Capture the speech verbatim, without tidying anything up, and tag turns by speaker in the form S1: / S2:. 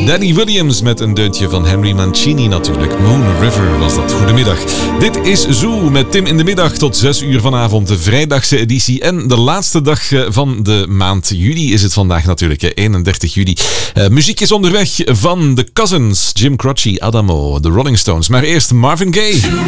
S1: Danny Williams met een deuntje van Henry Mancini natuurlijk. Moon River was dat. Goedemiddag. Dit is Zoo met Tim in de middag tot zes uur vanavond. De vrijdagse editie en de laatste dag van de maand juli is het vandaag natuurlijk. eenendertig juli. Uh, muziek is onderweg van The Cousins, Jim Croce, Adamo, The Rolling Stones. Maar eerst Marvin Gaye.